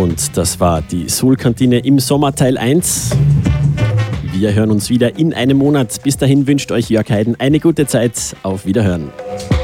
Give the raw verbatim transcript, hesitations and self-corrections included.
Und das war die Soul-Kantine im Sommer Teil eins. Wir hören uns wieder in einem Monat. Bis dahin wünscht euch Jörg Heiden eine gute Zeit. Auf Wiederhören.